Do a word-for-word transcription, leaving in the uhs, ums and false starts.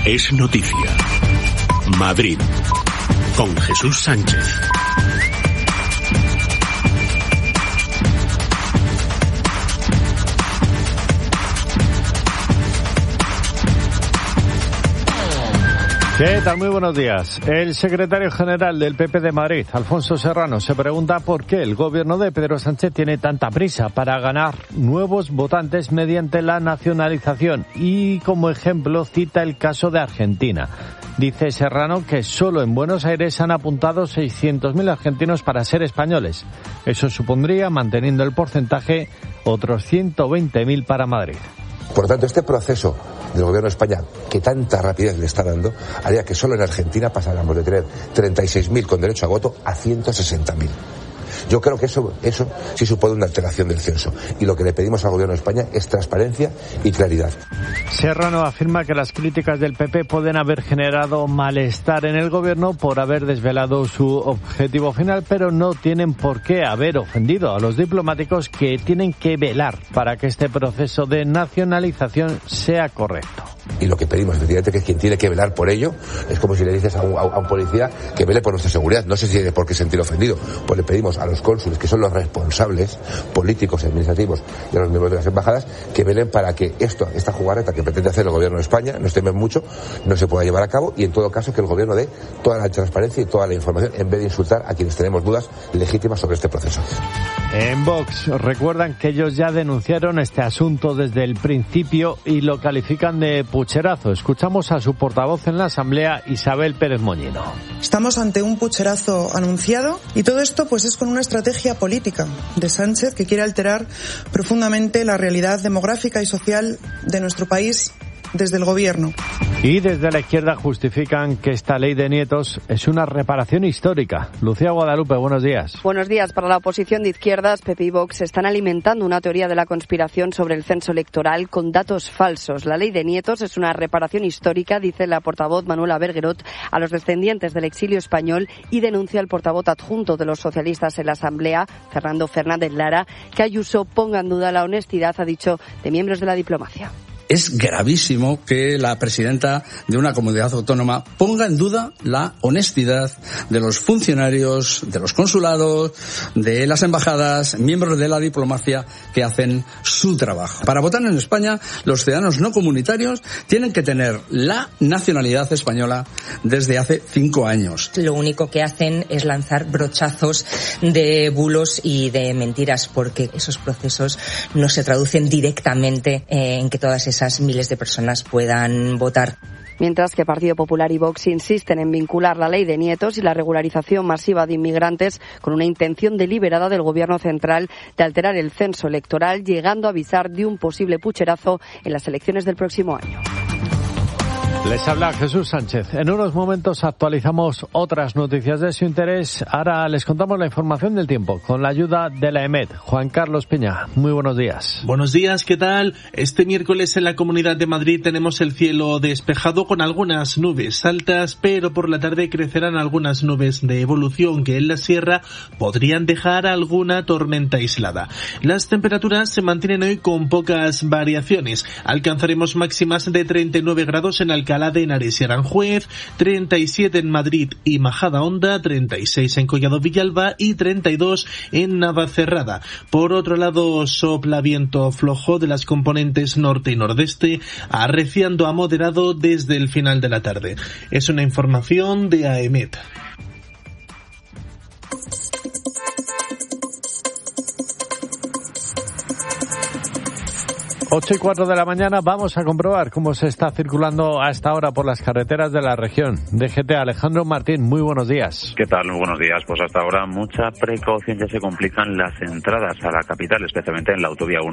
Es noticia. Madrid, con Jesús Sánchez. ¿Qué tal? Muy buenos días. El secretario general del P P de Madrid, Alfonso Serrano, se pregunta por qué el gobierno de Pedro Sánchez tiene tanta prisa para ganar nuevos votantes mediante la nacionalización y, como ejemplo, cita el caso de Argentina. Dice Serrano que solo en Buenos Aires han apuntado seiscientos mil argentinos para ser españoles. Eso supondría, manteniendo el porcentaje, otros ciento veinte mil para Madrid. Por lo tanto, este proceso del gobierno de España, que tanta rapidez le está dando, haría que solo en Argentina pasáramos de tener treinta y seis mil con derecho a voto a ciento sesenta mil. Yo creo que eso, eso sí supone una alteración del censo. Y lo que le pedimos al gobierno de España es transparencia y claridad. Serrano afirma que las críticas del P P pueden haber generado malestar en el gobierno por haber desvelado su objetivo final, pero no tienen por qué haber ofendido a los diplomáticos que tienen que velar para que este proceso de nacionalización sea correcto. Y lo que pedimos, efectivamente, que es quien tiene que velar por ello. Es como si le dices a un, a un policía que vele por nuestra seguridad. No sé si tiene por qué sentir ofendido. Pues le pedimos a los cónsules, que son los responsables políticos y administrativos de los miembros de las embajadas, que velen para que esto, esta jugarreta que pretende hacer el gobierno de España, nos temen mucho, no se pueda llevar a cabo, y en todo caso que el gobierno dé toda la transparencia y toda la información, en vez de insultar a quienes tenemos dudas legítimas sobre este proceso. En Vox recuerdan que ellos ya denunciaron este asunto desde el principio y lo califican de pucherazo. Escuchamos a su portavoz en la Asamblea, Isabel Pérez Moñino. Estamos ante un pucherazo anunciado y todo esto pues es con una estrategia política de Sánchez que quiere alterar profundamente la realidad demográfica y social de nuestro país desde el gobierno. Y desde la izquierda justifican que esta ley de nietos es una reparación histórica. Lucía Guadalupe, buenos días. Buenos días. Para la oposición de izquierdas, P P y Vox están alimentando una teoría de la conspiración sobre el censo electoral con datos falsos. La ley de nietos es una reparación histórica, dice la portavoz Manuela Bergerot, a los descendientes del exilio español, y denuncia el portavoz adjunto de los socialistas en la Asamblea, Fernando Fernández Lara, que Ayuso ponga en duda la honestidad, ha dicho, de miembros de la diplomacia. Es gravísimo que la presidenta de una comunidad autónoma ponga en duda la honestidad de los funcionarios, de los consulados, de las embajadas, miembros de la diplomacia que hacen su trabajo. Para votar en España, los ciudadanos no comunitarios tienen que tener la nacionalidad española desde hace cinco años. Lo único que hacen es lanzar brochazos de bulos y de mentiras, porque esos procesos no se traducen directamente en que todas esas esas miles de personas puedan votar. Mientras que Partido Popular y Vox insisten en vincular la ley de nietos y la regularización masiva de inmigrantes con una intención deliberada del Gobierno central de alterar el censo electoral, llegando a avisar de un posible pucherazo en las elecciones del próximo año. Les habla Jesús Sánchez. En unos momentos actualizamos otras noticias de su interés. Ahora les contamos la información del tiempo con la ayuda de la EMET. Juan Carlos Piña, muy buenos días. Buenos días, ¿qué tal? Este miércoles en la Comunidad de Madrid tenemos el cielo despejado con algunas nubes altas, pero por la tarde crecerán algunas nubes de evolución que en la sierra podrían dejar alguna tormenta aislada. Las temperaturas se mantienen hoy con pocas variaciones. Alcanzaremos máximas de treinta y nueve grados en Alcalá de Henares y Aranjuez, treinta y siete en Madrid y Majadahonda, treinta y seis en Collado Villalba y treinta y dos en Navacerrada. Por otro lado, sopla viento flojo de las componentes norte y nordeste, arreciando a moderado desde el final de la tarde. Es una información de AEMET. ocho y cuatro de la mañana, vamos a comprobar cómo se está circulando a esta hora por las carreteras de la región. D G T, Alejandro Martín, muy buenos días. ¿Qué tal? Muy buenos días. Pues hasta ahora mucha precaución, ya se complican las entradas a la capital, especialmente en la autovía uno.